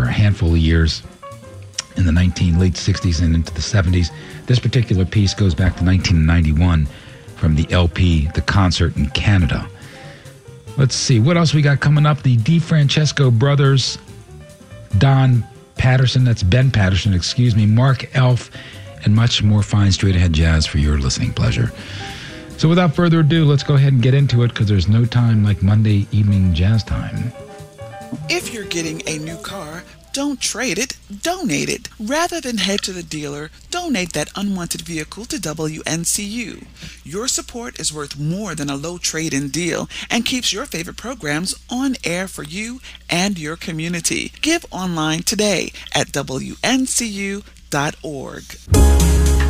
a handful of years in the late 60s and into the 70s. This particular piece goes back to 1991 from the LP, The Concert in Canada. Let's see, what else we got coming up? The DeFrancesco brothers, Ben Patterson, Mark Elf, and much more fine straight-ahead jazz for your listening pleasure. So without further ado, let's go ahead and get into it, because there's no time like Monday evening jazz time. If you're getting a new car, don't trade it, donate it. Rather than head to the dealer, donate that unwanted vehicle to WNCU. Your support is worth more than a low trade-in deal and keeps your favorite programs on air for you and your community. Give online today at WNCU.org.